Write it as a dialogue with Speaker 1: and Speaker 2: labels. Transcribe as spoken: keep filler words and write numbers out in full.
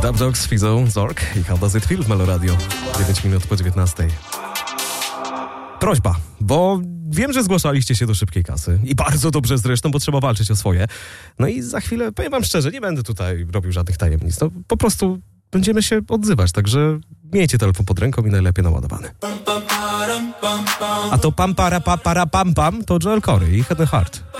Speaker 1: Dub Dogs, Fizo, Zork i How Does It Feel w Meloradio. dziewięć minut po dziewiętnastej. Prośba, bo wiem, że zgłaszaliście się do szybkiej kasy i bardzo dobrze zresztą, bo trzeba walczyć o swoje. No i za chwilę, powiem wam szczerze, nie będę tutaj robił żadnych tajemnic. No po prostu będziemy się odzywać, także miejcie telefon pod ręką i najlepiej naładowany. A to pam para pa para pam pam to Joel Corey i Head and Heart.